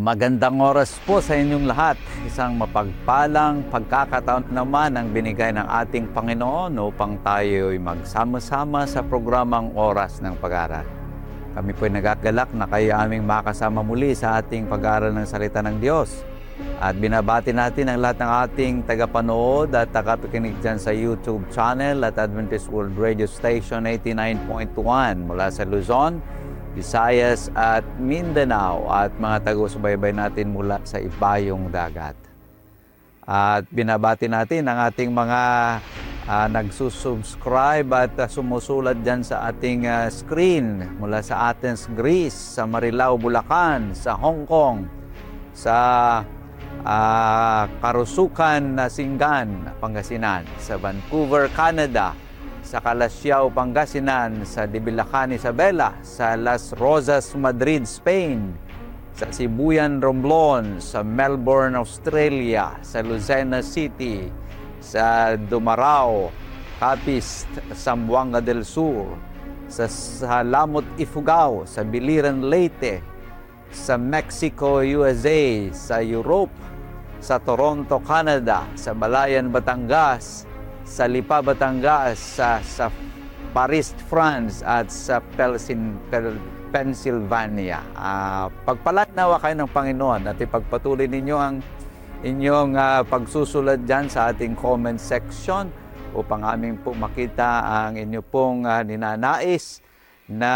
Magandang oras po sa inyong lahat. Isang mapagpalang pagkakataon naman ang binigay ng ating Panginoon upang tayo'y magsama-sama sa programang Oras ng Pag-aaral. Kami po'y nagagalak na kayo aming makasama muli sa ating pag-aaral ng Salita ng Diyos. At binabati natin ang lahat ng ating tagapanood at tagapakinig dyan sa YouTube channel at Adventist World Radio Station 89.1 mula sa Luzon, Visayas at Mindanao at mga taga-subaybay natin mula sa ibayong dagat. At binabati natin ang ating mga nagsusubscribe at sumusulat dyan sa ating screen mula sa Athens, Greece, sa Marilao, Bulacan, sa Hong Kong, sa Karusukan, Singan, Pangasinan, sa Vancouver, Canada, sa Calasiao, Pangasinan, sa Dibilacan, Isabela, sa Las Rosas, Madrid, Spain, sa Sibuyan, Romblon, sa Melbourne, Australia, sa Lucena City, sa Dumarao, Capiz, Zamboanga del Sur, sa Salamot, Ifugao, sa Biliran, Leyte, sa Mexico, USA, sa Europe, sa Toronto, Canada, sa Balayan, Batangas, sa Lipa, Batangas, sa Paris, France, at sa Pennsylvania. Pagpalat nawa kayo ng Panginoon at ipagpatuloy ninyo ang inyong pagsusulat dyan sa ating comment section upang aming po makita ang inyo pong ninanais na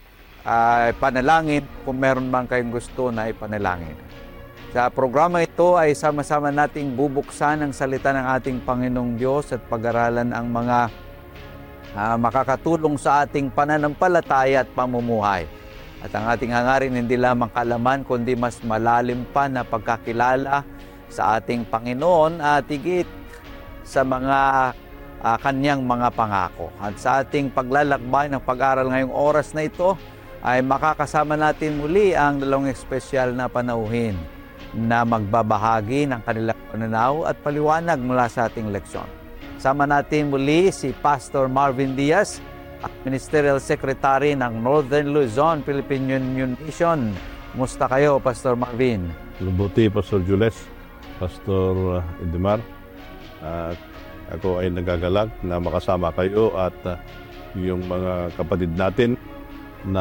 panalangin kung meron bang kayong gusto na ipanalangin. Sa programa ito ay sama-sama nating bubuksan ang salita ng ating Panginoong Diyos at pag-aralan ang mga makakatulong sa ating pananampalataya at pamumuhay. At ang ating hangarin hindi lamang kalaman kundi mas malalim pa na pagkakilala sa ating Panginoon at higit sa mga kanyang mga pangako. At sa ating paglalakbay ng pag-aral ngayong oras na ito ay makakasama natin muli ang dalawang espesyal na panauhin na magbabahagi ng kanilang pananaw at paliwanag mula sa ating leksyon. Sama natin muli si Pastor Marvin Diaz, Ministerial Secretary ng Northern Luzon, Philippine Union Mission. Kumusta kayo, Pastor Marvin? Lubuti, Pastor Jules, Pastor Edmar. Ako ay nagagalak na makasama kayo at yung mga kapatid natin na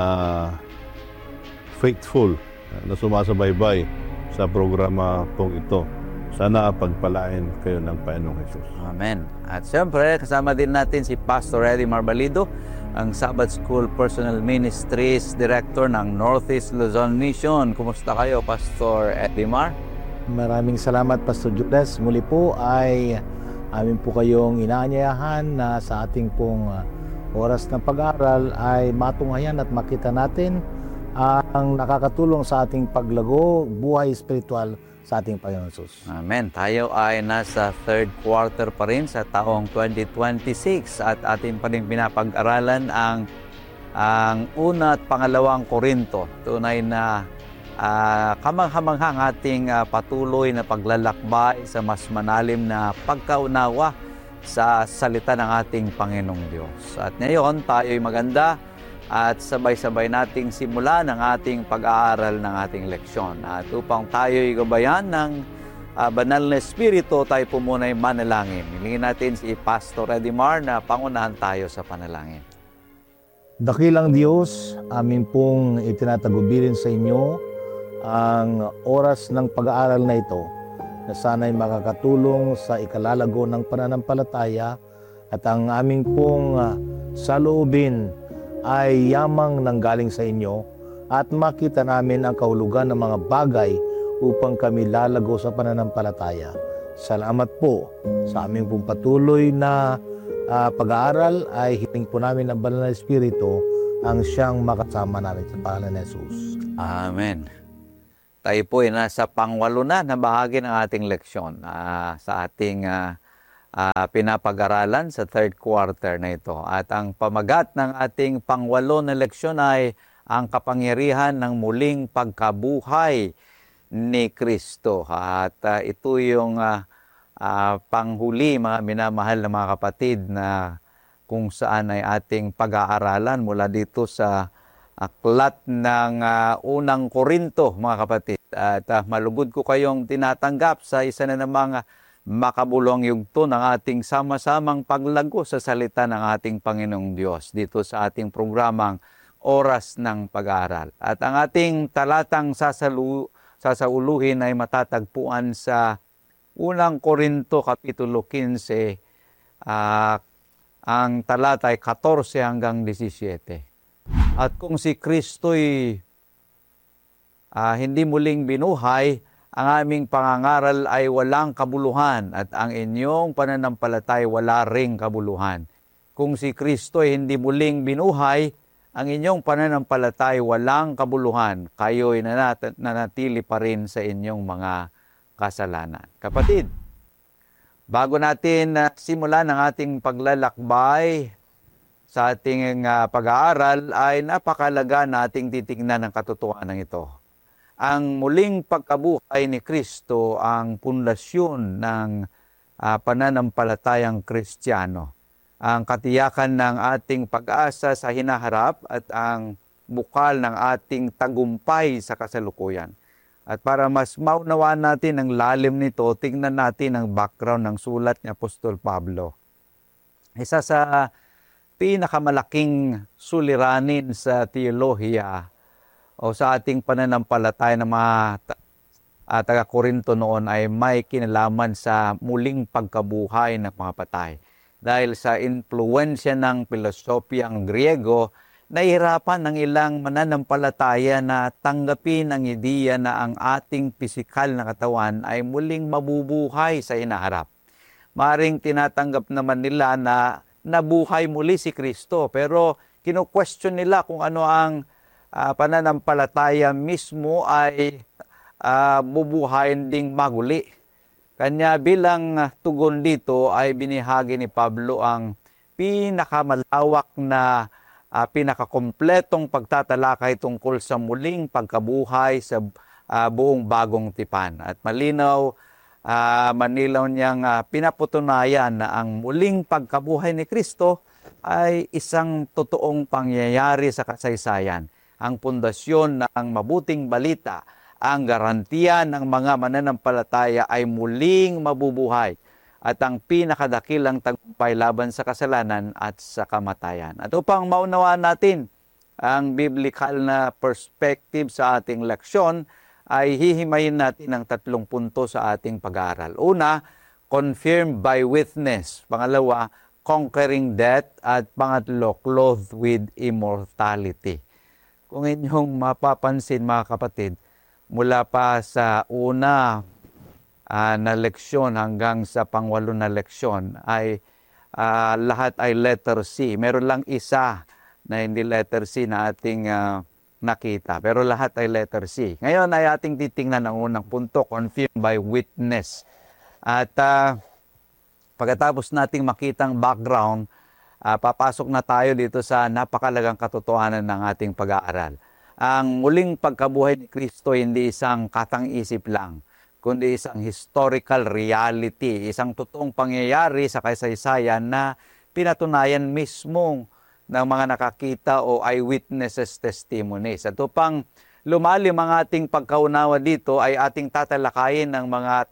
faithful na sumasabaybay sa programa pong ito. Sana pagpalain kayo ng Panginoong Jesus. Amen. At siyempre, kasama din natin si Pastor Eddie Marbalido, ang Sabbath School Personal Ministries Director ng Northeast Luzon Mission. Kumusta kayo, Pastor Eddie Mar? Maraming salamat, Pastor Jules. Muli po ay amin po kayong inaanyayahan na sa ating pong oras ng pag-aaral ay matunghayan at makita natin ang nakakatulong sa ating paglago, buhay espiritual sa ating Panginoon Jesus. Amen. Tayo ay nasa third quarter pa rin sa taong 2026 at ating pa rin pinapag-aralan ang una at pangalawang Korinto. Tunay na kamanghamanghang ating patuloy na paglalakbay sa mas manalim na pagkaunawa sa salita ng ating Panginoong Diyos. At ngayon, tayo'y maganda at sabay-sabay nating simulan ang ating pag-aaral ng ating leksyon. At upang tayo'y gabayan ng banal na Espiritu, tayo po muna'y manalangin. Hilingin natin si Pastor Eddie Mar na pangunahan tayo sa panalangin. Dakilang Diyos, amin pong itinatagubilin sa inyo ang oras ng pag-aaral na ito na sana'y makakatulong sa ikalalago ng pananampalataya at ang aming pong saloobin ay yamang nanggaling sa inyo at makita namin ang kahulugan ng mga bagay upang kami lalago sa pananampalataya. Salamat po sa aming pong patuloy na pag-aaral ay hiling po namin ng Banal na Espiritu ang siyang makasama namin sa pangalan ni Jesus. Amen. Tayo po ay nasa pangwalo na bahagi ng ating leksyon sa ating pinapag-aralan sa third quarter na ito. At ang pamagat ng ating pangwalo na leksyon ay ang kapangyarihan ng muling pagkabuhay ni Kristo. At ito yung panghuli, mga minamahal na mga kapatid, na kung saan ay ating pag-aaralan mula dito sa aklat ng unang Korinto, mga kapatid. At malugod ko kayong tinatanggap sa isa na namang makabuluhang yugto ng ating sama-samang paglago sa salita ng ating Panginoong Diyos dito sa ating programang Oras ng Pag-aaral. At ang ating talatang sasauluhin ay matatagpuan sa unang Korinto Kapitulo 15, ang talata ay 14 hanggang 17. At kung si Kristo'y hindi muling binuhay, ang aming pangangaral ay walang kabuluhan at ang inyong pananampalatay wala ring kabuluhan. Kung si Kristo'y hindi muling binuhay, ang inyong pananampalatay walang kabuluhan. Kayo'y nanatili pa rin sa inyong mga kasalanan. Kapatid, bago natin simulan ang ating paglalakbay sa ating pag-aaral, ay napakalaga nating titignan ang katotohanan ito. Ang muling pagkabuhay ni Kristo ang pundasyon ng pananampalatayang Kristiyano. Ang katiyakan ng ating pag-asa sa hinaharap at ang bukal ng ating tagumpay sa kasalukuyan. At para mas maunawaan natin ang lalim nito, tingnan natin ang background ng sulat ni Apostol Pablo. Isa sa pinakamalaking suliranin sa teolohiya o sa ating pananampalataya ng mga taga-Korinto noon ay may kinalaman sa muling pagkabuhay ng mga patay. Dahil sa impluwensya ng pilosopiyang Griego, nahihirapan ng ilang mananampalataya na tanggapin ang ideya na ang ating pisikal na katawan ay muling mabubuhay sa hinaharap. Maring tinatanggap naman nila na nabuhay muli si Kristo, pero kino-question nila kung ano ang pananampalataya mismo ay bubuhayin ding maguli. Kanya bilang tugon dito ay binihagi ni Pablo ang pinakamalawak na pinakakompletong pagtatalakay tungkol sa muling pagkabuhay sa buong bagong tipan. At manilaw niyang pinaputunayan na ang muling pagkabuhay ni Kristo ay isang totoong pangyayari sa kasaysayan. Ang pundasyon ng mabuting balita, ang garantiya ng mga mananampalataya ay muling mabubuhay at ang pinakadakilang tagumpay laban sa kasalanan at sa kamatayan. At upang maunawaan natin ang biblical na perspective sa ating leksyon, ay hihimayin natin ang 3 punto sa ating pag-aaral. Una, confirmed by witness. Pangalawa, conquering death. At pangatlo, clothed with immortality. Kung inyong mapapansin, mga kapatid, mula pa sa una na leksyon hanggang sa pang-8 na leksyon ay lahat ay letter C. Meron lang isa na hindi letter C na ating nakita, pero lahat ay letter C. Ngayon ay ating titingnan ang unang punto, confirmed by witness. At pagkatapos nating makitang background, papasok na tayo dito sa napakalagang katotohanan ng ating pag-aaral. Ang muling pagkabuhay ni Kristo hindi isang katang-isip lang, kundi isang historical reality, isang totoong pangyayari sa kasaysayan na pinatunayan mismo ng mga nakakita o eyewitnesses testimonies. At upang lumalim ang ating pagkaunawa dito ay ating tatalakayin ng mga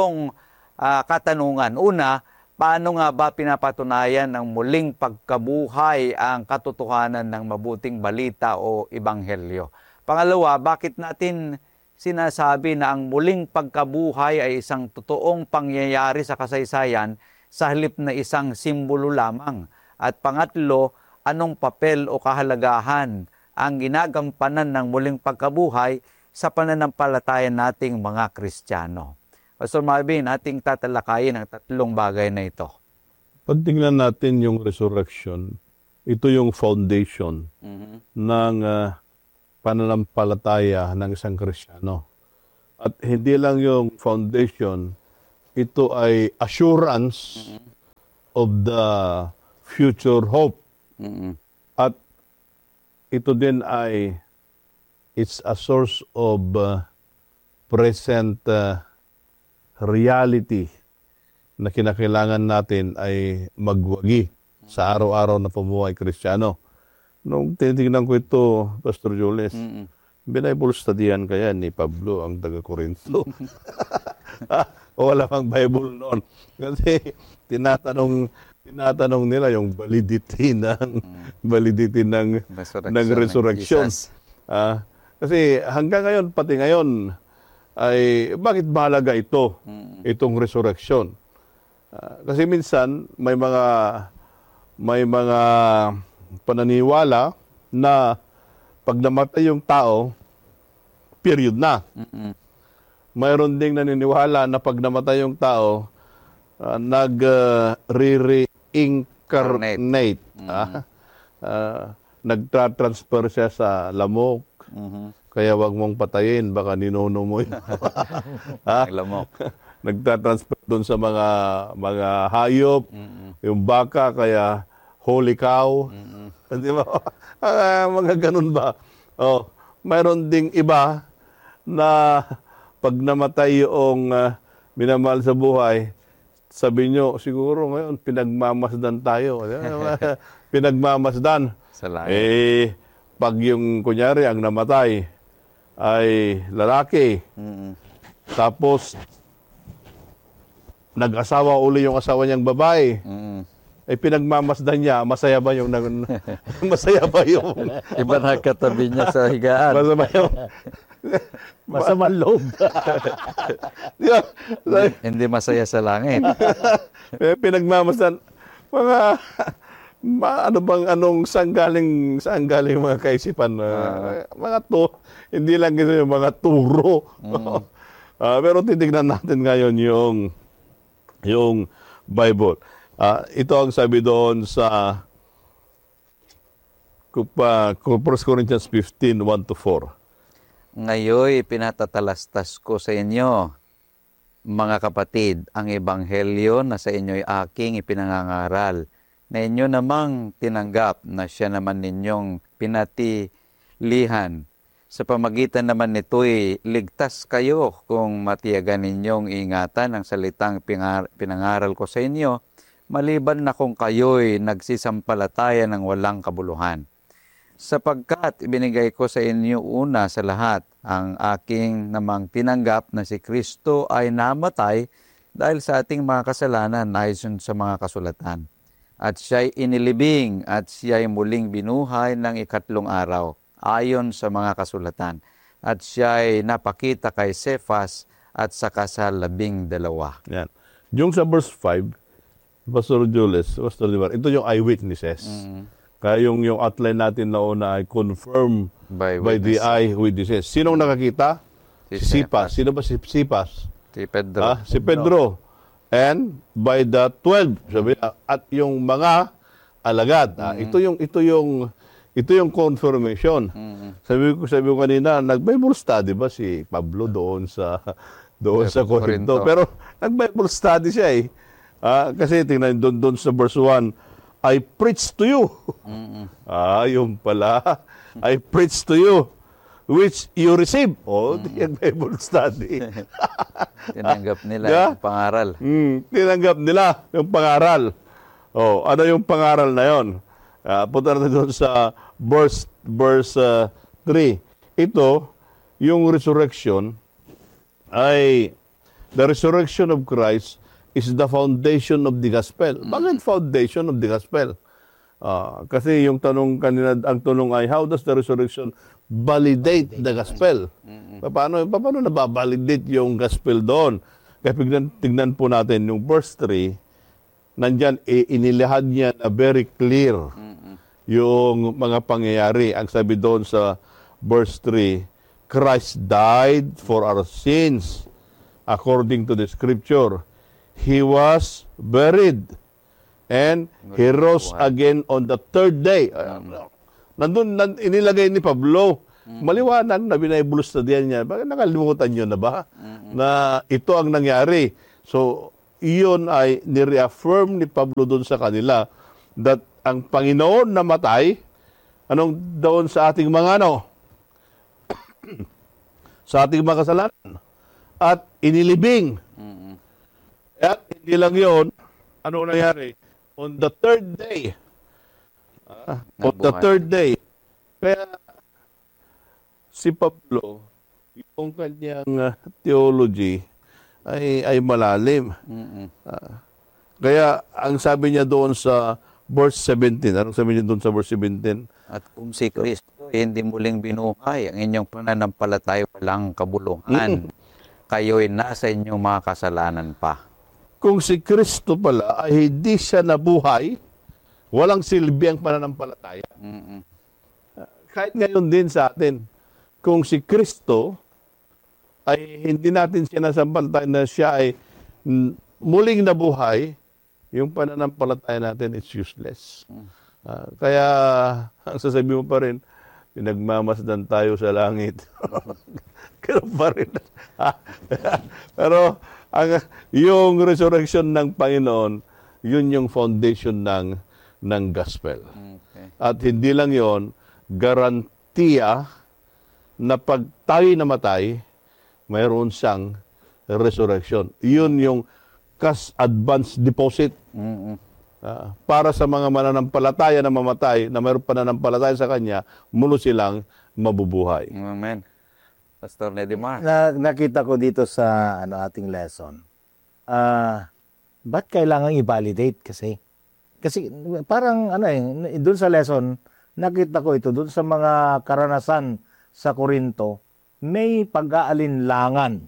3 katanungan. Una, paano nga ba pinapatunayan ng muling pagkabuhay ang katotohanan ng mabuting balita o ebanghelyo? Pangalawa, bakit natin sinasabi na ang muling pagkabuhay ay isang totoong pangyayari sa kasaysayan sa halip na isang simbolo lamang? At pangatlo, anong papel o kahalagahan ang ginagampanan ng muling pagkabuhay sa pananampalataya nating mga Kristiyano? Pastor Marvin, ating tatalakayin ang 3 bagay na ito. Pag tingnan natin yung resurrection, ito yung foundation ng pananampalataya ng isang Kristiyano. At hindi lang yung foundation, ito ay assurance of the future hope. At ito din ay it's a source of present reality na kinakailangan natin ay magwagi sa araw-araw na pamumuhay Kristiyano. nung tinitingnan ko ito, Pastor Jules, Mm-mm. Bible studyan kaya ni Pablo ang taga-Corinto. O wala pang Bible noon. Kasi tinatanong nila yung validity ng resurrection. Jesus. Kasi hanggang ngayon, pati ngayon, ay bakit mahalaga itong resurrection? Kasi minsan may mga pananiwala na pag namatay yung tao, period na. Mm-mm. Mayroon ding naniniwala na pag namatay yung tao, nag-reincarnate. Nagtra-transfer siya sa lamok. Kaya wag mong patayin, baka ninuno mo yun. Ang lamok. Nagtra-transfer doon sa mga hayop, yung baka, kaya holy cow. Di ba? Mga ganun ba? Mayroon ding iba na pag namatay yung minamahal sa buhay, sabi nyo, siguro ngayon pinagmamasdan tayo. Pinagmamasdan. Sa langit. Pag yung kunyari ang namatay ay lalaki, tapos nag-asawa uli yung asawa niyang babae, ay pinagmamasdan niya, masaya ba yung Iba na katabi niya sa higaan. masama yung Masamang loob. Yeah. Hindi masaya sa langit. Pinagmamasdan saan galing mga kaisipan, mga hindi lang kasi yung mga turo. Pero titignan natin ngayon yung Bible. Ito ang sabi doon sa 1 Corinthians 15, 1-4. Ngayon, pinatatalastas ko sa inyo, mga kapatid, ang ebanghelyo na sa inyo'y aking ipinangangaral, na inyo namang tinanggap na siya naman ninyong pinatilihan. Sa pamagitan naman nito'y ligtas kayo kung matiyagan ninyong ingatan ang salitang pinangaral ko sa inyo, maliban na kung kayo'y nagsisampalataya ng walang kabuluhan. Sapagkat ibinigay ko sa inyo una sa lahat, ang aking namang tinanggap na si Kristo ay namatay dahil sa ating mga kasalanan ayon sa mga kasulatan. At siya'y inilibing at siya'y muling binuhay ng ikatlong araw ayon sa mga kasulatan. At siya'y napakita kay Cephas at saka sa 12. Yan. Yung sa verse 5, Pastor Jules, Pastor Dibar, ito yung eyewitnesses. Kaya yung outline natin na una ay confirmed by the eyewitnesses. Sinong nakakita? Si Cephas. Sino ba si Cephas? Si Pedro. Si Pedro. And by the 12, sabi, at yung mga alagad. Ito yung confirmation. Sabi ko kanina, nag-Bible study ba si Pablo doon sa Corinto? Pero nag-Bible study siya eh. Kasi tingnan doon sa verse 1, I preach to you. Yung pala. I preach to you, which you receive. Yung Bible study. Tinanggap nila yung pangaral. Tinanggap nila yung pangaral. Ano yung pangaral na yon? Punta natin doon sa verse 3. Ito, yung resurrection, ay the resurrection of Christ is the foundation of the gospel. Bakit foundation of the gospel? Kasi yung tanong kanina, ang tanong ay, how does the resurrection validate the gospel? Paano nababalidate yung gospel doon? Kaya tignan po natin yung verse 3, nandyan, inilahad niya na very clear yung mga pangyayari. Ang sabi doon sa verse 3, Christ died for our sins according to the scripture. He was buried and he rose again on the third day. Inilagay ni Pablo. Maliwanag na Bible study niya. Bakit nakalimutan nyo na ba? Na ito ang nangyari. So, iyon ay nireaffirm ni Pablo doon sa kanila that ang Panginoon namatay, anong doon sa ating mga sa ating mga kasalanan at inilibing. At hindi lang yun, ano nangyari? On the third day, On the Nabuhay. third day. Kaya si Pablo, yung kanyang theology ay malalim. Kaya ang sabi niya doon sa verse 17, anong sabi niya doon sa verse 17? At kung si Kristo hindi muling binuhay, ang inyong pananampalataya walang kabuluhan, kayo'y nasa inyong mga kasalanan pa. Kung si Kristo pala ay hindi siya nabuhay, walang silbi ang pananampalataya. Kahit ngayon din sa atin, kung si Kristo ay hindi natin sinasampalatayan na siya ay muling nabuhay, yung pananampalataya natin is useless. Kaya ang sasabihin mo pa rin, pinagmamasdan tayo sa langit. Ganun pa rin. Pero yung resurrection ng Panginoon, yun yung foundation ng gospel. Okay. At hindi lang yon, garantiya na pag tayo namatay, mayroon siyang resurrection. Yun yung cash advance deposit. Para sa mga mananampalataya na mamatay, na mayroon pananampalataya sa Kanya, muli silang mabubuhay. Amen. Pastor Nedimar. Nakita ko dito sa ating lesson, ba't kailangan i-validate kasi? Kasi parang doon sa lesson, nakita ko ito, doon sa mga karanasan sa Korinto, may pag-aalinlangan.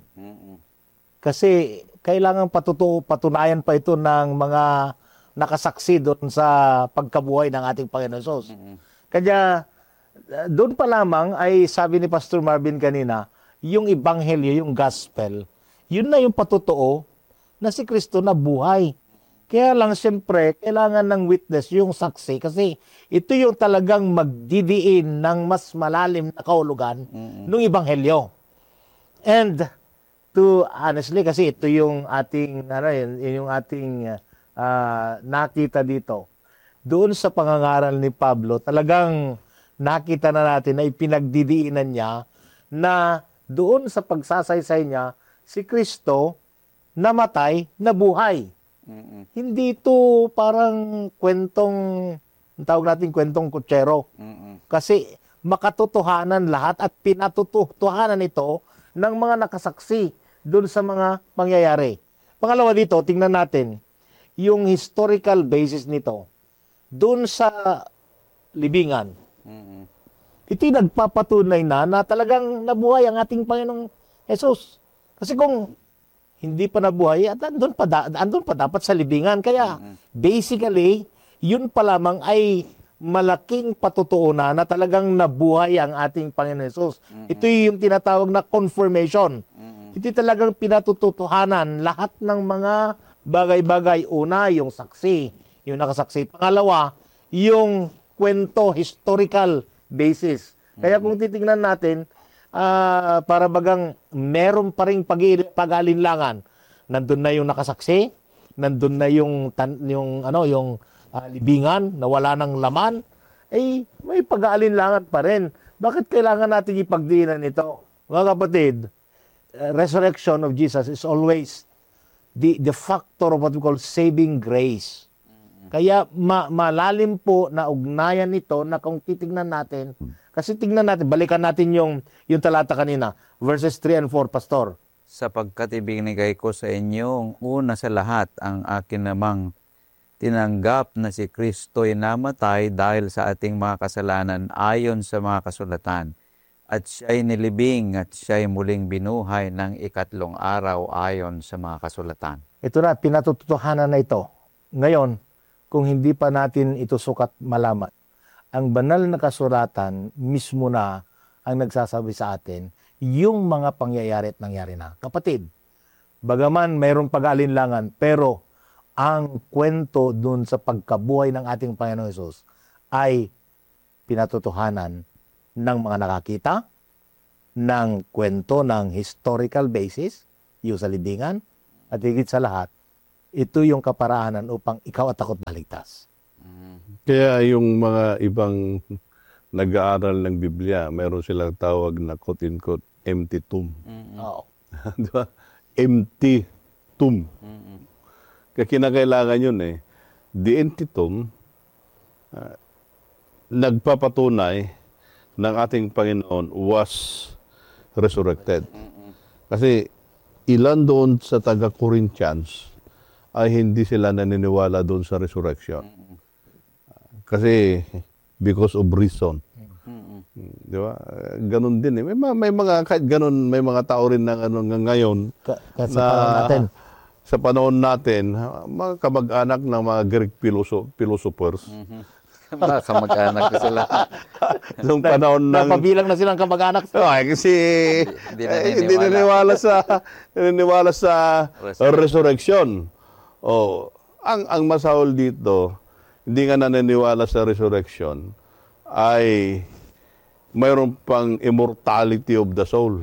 Kasi kailangan patunayan pa ito ng mga nakasaksi doon sa pagkabuhay ng ating Panginoon Hesus. Kaya doon pa lamang ay sabi ni Pastor Marvin kanina, yung ebanghelyo, yung gospel, yun na yung patutuo na si Kristo na buhay. Kaya lang siyempre, kailangan ng witness, yung saksi, kasi ito yung talagang magdidiin ng mas malalim na kahulugan ng ebanghelyo. And honestly, kasi ito yung ating, yung ating nakita dito. Doon sa pangangaral ni Pablo, talagang nakita na natin na ipinagdidiinan niya na doon sa pagsasaysay niya, si Kristo namatay, nabuhay. Hindi ito parang kwentong, tawag natin kwentong kutsero. Kasi makatotohanan lahat at pinatotohanan ito ng mga nakasaksi doon sa mga pangyayari. Pangalawa dito, tingnan natin yung historical basis nito. Doon sa libingan, ito'y nagpapatunay na talagang nabuhay ang ating Panginoong Hesus. Kasi kung hindi pa nabuhay, at andun pa dapat sa libingan. Kaya basically, yun pa lamang ay malaking patutuunan na talagang nabuhay ang ating Panginoon Hesus. Ito yung tinatawag na confirmation. Ito talagang pinatutuhanan lahat ng mga bagay-bagay. Una, yung saksi, yung nakasaksi. Pangalawa, yung kwento, historical basis. Kaya kung titingnan natin, para bagang meron pa ring pag-alinlangan. Nandun na yung nakasaksi, nandun na yung libingan na wala ng laman, may pag-alinlangan pa rin. Bakit kailangan natin ipagdiinan ito? Mga kapatid, resurrection of Jesus is always the factor of what we call saving grace. Kaya malalim po na ugnayan nito na kung titingnan natin, kasi tingnan natin, balikan natin yung talata kanina, verses 3 and 4, Pastor. Sapagkat ibinigay ko sa inyo ang una sa lahat ang akin namang tinanggap na si Kristo'y namatay dahil sa ating mga kasalanan ayon sa mga kasulatan. At siya'y nilibing at siya'y muling binuhay ng ikatlong araw ayon sa mga kasulatan. Ito na, pinatutuhanan na ito. Ngayon, kung hindi pa natin ito sukat malaman, ang banal na kasulatan mismo na ang nagsasabi sa atin yung mga pangyayari at nangyari na. Kapatid, bagaman mayroong pag-alinlangan, pero ang kwento dun sa pagkabuhay ng ating Panginoon Hesus ay pinatutuhanan ng mga nakakita, ng kwento ng historical basis, yung sa libingan, at higit sa lahat, ito yung kaparaanan upang ikaw at ako't maligtas. Kaya yung mga ibang nag-aaral ng Biblia, meron silang tawag na quote-unquote empty tomb. Oo. Diba? Empty tomb. Kaya kinakailangan yun eh. The empty tomb, nagpapatunay ng ating Panginoon was resurrected. Kasi ilan doon sa taga-Corinthians ay hindi sila naniniwala doon sa resurrection. Kasi because of reason. Di ba? Ganun din eh. May mga kahit ganun, may mga tao rin na ngayon Kasi panahon natin. sa panahon natin, mga kamag-anak ng mga Greek philosophers. Mga kamag-anak ko sila. Nung panahon ng Napabilang na silang kamag-anak. Ay, kasi Hindi hindi naniniwala sa resurrection. Oh, ang masahol dito, hindi nga naniniwala sa resurrection, ay mayroon pang immortality of the soul.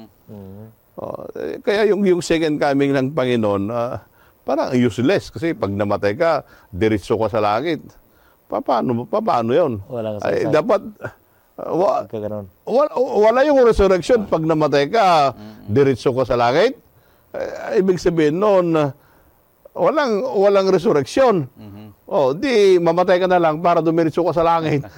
Kaya yung second coming ng Panginoon, parang useless kasi pag namatay ka, diretso ka sa langit. Paano yun? Walang Ay, saysay. dapat Kaganon. wala yung resurrection. Pag namatay ka, diretso ka sa langit. Ibig sabihin noon, walang resurrection. Di mamatay ka na lang para dumiretso ka sa langit.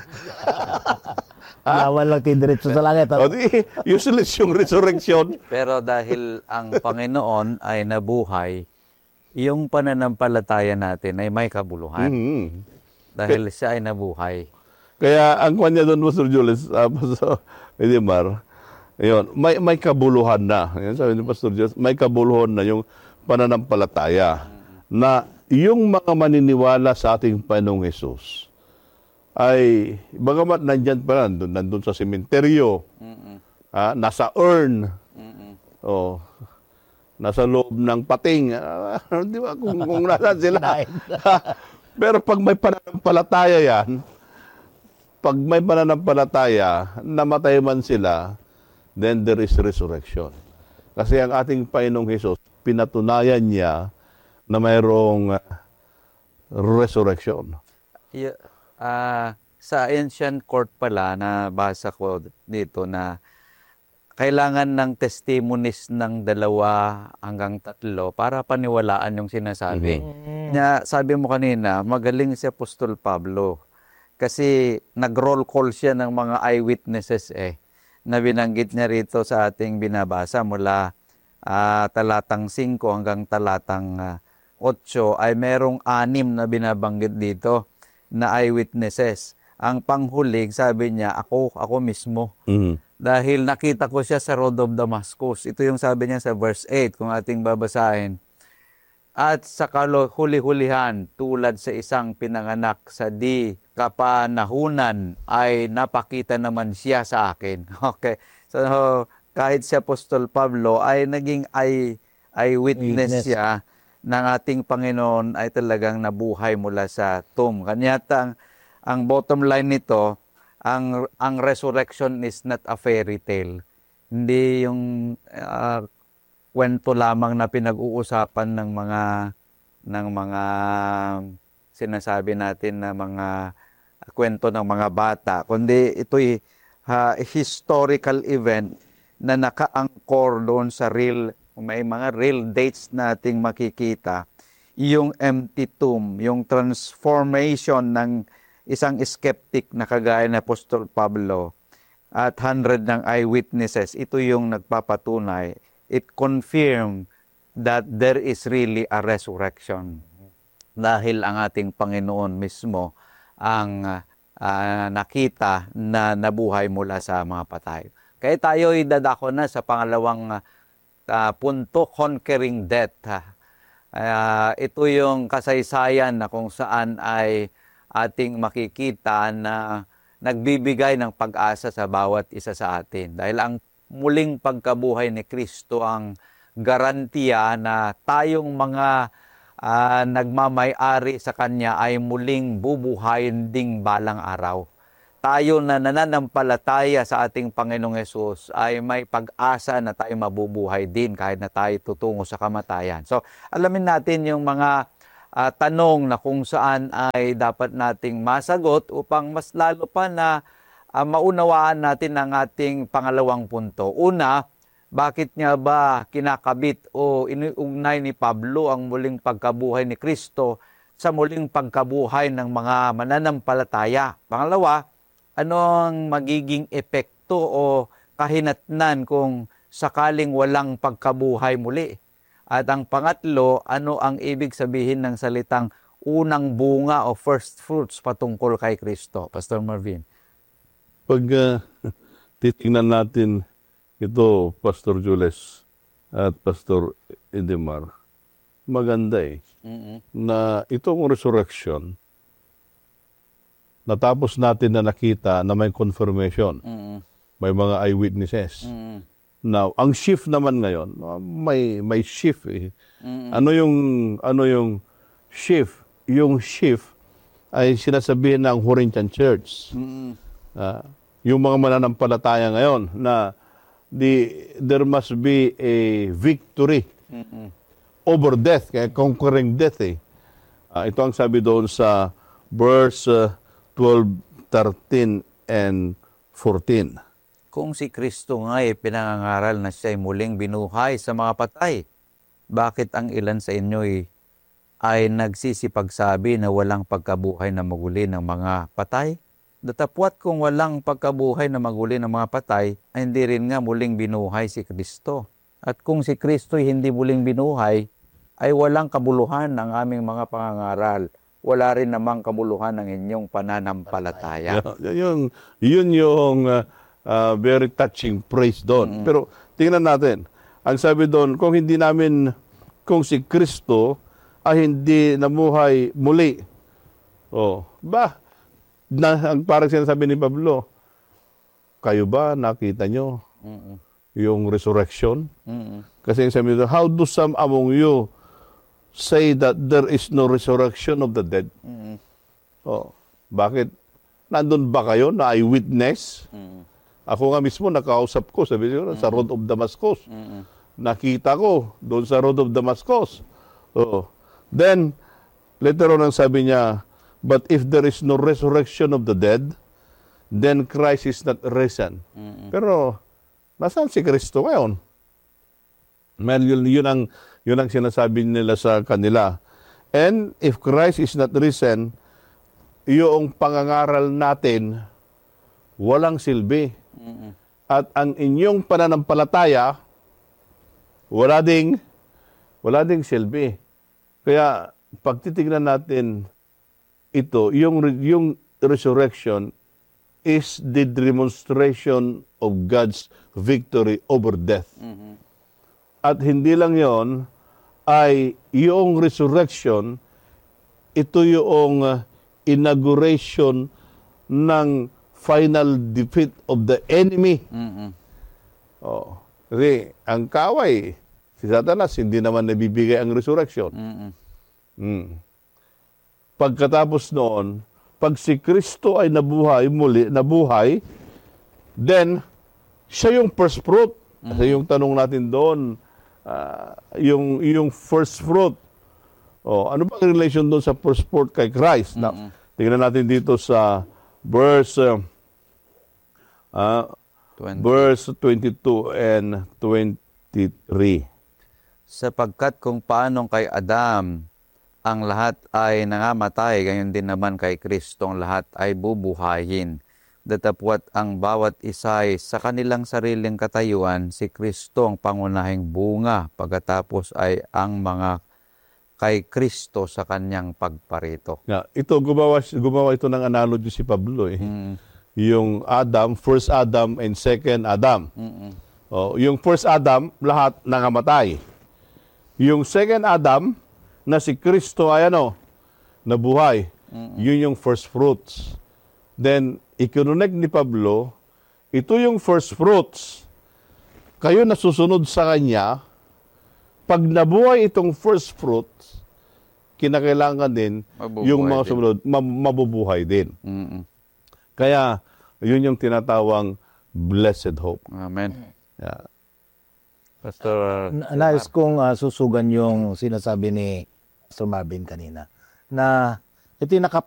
Yawan lang diretso sa langit. Di useless yung resurrection. Pero dahil ang Panginoon ay nabuhay, yung pananampalataya natin ay may kabuluhan. Dahil siya ay nabuhay. Kaya ang kanya doon, Pastor Julius, Pastor Edimar, yun, may kabuluhan na. Yan, sabi ni Pastor Julius, may kabuluhan na yung pananampalataya na yung mga maniniwala sa ating Panginoong Hesus ay, bagamat nandyan pa nandun sa sementeryo, nasa urn, nasa loob ng pating, di ba, kung nasaan sila. Pero pag may pananampalataya yan, pag may pananampalataya, namatay man sila, then there is resurrection. Kasi ang ating Panginoong Hesus, pinatunayan niya na mayroong resurrection. Sa ancient court pala, na basa ko dito na kailangan ng testimonies ng 2 hanggang 3 para paniwalaan yung sinasabi. Sabi mo kanina, magaling si Apostol Pablo. Kasi nag-roll call siya ng mga eyewitnesses na binanggit niya rito sa ating binabasa mula talatang 5 hanggang talatang 8 ay merong 6 na binabanggit dito na eyewitnesses. Ang panghuling, sabi niya, ako mismo. Dahil nakita ko siya sa road of Damascus. Ito yung sabi niya sa verse 8, kung ating babasahin. At sa huli-hulihan, tulad sa isang pinanganak sa di kapanahunan, ay napakita naman siya sa akin. Okay. So, kahit si Apostol Pablo ay naging eyewitness siya ng ating Panginoon ay talagang nabuhay mula sa tomb. Kanya ang bottom line nito, ang resurrection is not a fairy tale. Hindi yung kwento lamang na pinag-uusapan ng mga sinasabi natin na mga kwento ng mga bata, kundi ito'y historical event na naka-angkor doon sa may mga real dates nating makikita. Yung empty tomb, yung transformation ng isang skeptic na kagaya ni Apostol Pablo at 100 ng eyewitnesses, ito yung nagpapatunay. It confirmed that there is really a resurrection. Dahil ang ating Panginoon mismo ang nakita na nabuhay mula sa mga patay. Kaya tayo idadako na sa pangalawang punto, conquering death. Ito yung kasaysayan na kung saan ay ating makikita na nagbibigay ng pag-asa sa bawat isa sa atin. Dahil ang muling pagkabuhay ni Kristo ang garantiya na tayong mga nagmamay-ari sa Kanya ay muling bubuhayin ding balang araw. Tayo na nananampalataya sa ating Panginoong Hesus ay may pag-asa na tayo mabubuhay din kahit na tayo tutungo sa kamatayan. So, alamin natin yung mga tanong na kung saan ay dapat nating masagot upang mas lalo pa na maunawaan natin ang ating pangalawang punto. Una, bakit nga ba kinakabit o iniugnay ni Pablo ang muling pagkabuhay ni Kristo sa muling pagkabuhay ng mga mananampalataya? Pangalawa, Ano ang magiging epekto o kahinatnan kung sakaling walang pagkabuhay muli? At ang pangatlo, ano ang ibig sabihin ng salitang unang bunga o first fruits patungkol kay Kristo? Pastor Marvin. Pag titingnan natin ito, Pastor Jules at Pastor Edemar, maganda na itong resurrection, natapos natin na nakita na may confirmation. May mga eyewitnesses. Now, ang shift naman ngayon, may shift eh. Ano yung shift? Yung shift ay sinasabihin ng Corinthian Church. Yung mga mananampalataya ngayon na there must be a victory over death, kaya conquering death eh. Ito ang sabi doon sa verse 12, 13, and 14. Kung si Kristo nga ay pinangangaral na siya'y muling binuhay sa mga patay, bakit ang ilan sa inyo ay nagsisipagsabi na walang pagkabuhay na maguli ng mga patay? Datapwat kung walang pagkabuhay na maguli ng mga patay, ay hindi rin nga muling binuhay si Kristo. At kung si Kristo ay hindi muling binuhay, ay walang kabuluhan ng aming mga pangangaral. Wala rin namang kabuluhan ng inyong pananampalataya. Yun yung very touching praise doon. Pero tingnan natin, ang sabi doon, kung si Kristo ay hindi namuhay muli, ang parang sinasabi ni Pablo, kayo ba nakita nyo yung resurrection? Kasi sabi doon, how do some among you say that there is no resurrection of the dead? Bakit? Nandun ba kayo na eyewitness? Ako nga mismo nakausap ko, sabi niyo, sa Road of Damascus. Nakita ko doon sa Road of Damascus. Then, later on ang sabi niya, but if there is no resurrection of the dead, then Christ is not risen. Pero, nasaan si Kristo ngayon? Yun ang sinasabi nila sa kanila. And if Christ is not risen, yung pangangaral natin, walang silbi. At ang inyong pananampalataya, wala ding silbi. Kaya, pag titignan natin ito, yung resurrection is the demonstration of God's victory over death. At hindi lang yon, ay yung resurrection, ito yung inauguration ng final defeat of the enemy. Kasi ang kaway, si Satanas, hindi naman nabibigay ang resurrection. Pagkatapos noon, pag si Kristo ay nabuhay, then, siya yung first fruit. Kasi yung tanong natin doon, yung first fruit. Ano ba ang relation doon sa first fruit kay Christ? Now, tingnan natin dito sa verse 22 and 23. Sapagkat kung paanong kay Adam ang lahat ay nangamatay, gayon din naman kay Kristo ang lahat ay bubuhayin. Datapwat ang bawat isa ay sa kanilang sariling katayuan, si Kristo ang pangunahing bunga, pagkatapos ay ang mga kay Kristo sa kanyang pagparito. Ito, gumawa ito ng analogy si Pablo Yung Adam, first Adam and second Adam. Yung first Adam, lahat nangamatay. Yung second Adam, na si Kristo ay nabuhay. Yun yung first fruits. Then, ikinonect ni Pablo, ito yung first fruits. Kayo nasusunod sa kanya, pag nabuhay itong first fruits, kinakailangan din yung mga sumunod, mabubuhay din. Kaya, yun yung tinatawang blessed hope. Amen. Yeah. Pastor, Nais kong susugan yung sinasabi ni Pastor Marvin kanina, na ito yung